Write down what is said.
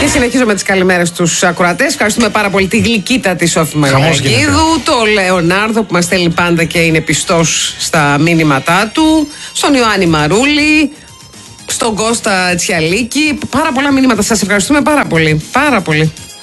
Και συνεχίζω με τις καλημέρες στους ακροατές. Ευχαριστούμε πάρα πολύ τη γλυκύτατη Σόφη Μαργαρακίδου, τον Λεωνάρδο που μας στέλνει πάντα και είναι πιστός στα μήνυματά του, στον Ιωάννη Μαρούλη, στον Κώστα Τσιαλίκη. Πάρα πολλά μηνύματα. Σας ευχαριστούμε πάρα πολύ. Πάρα πολύ.